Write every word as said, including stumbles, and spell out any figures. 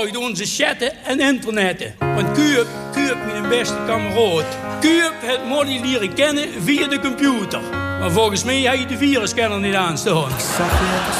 zorgt onze chatten en internetten. Want Kuip, Kuip, mijn beste kameraad. Kuip het Molly leren kennen via de computer. Maar volgens mij heb je de virusscanner niet aanstaan.